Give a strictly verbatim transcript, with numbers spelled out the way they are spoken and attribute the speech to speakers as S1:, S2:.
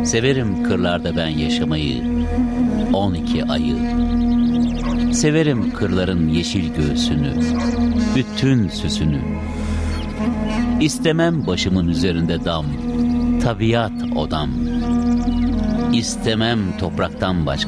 S1: Severim kırlarda ben yaşamayı, on iki ayı. Severim kırların yeşil göğsünü, bütün süsünü. İstemem başımın üzerinde dam, tabiat odam. İstemem topraktan başka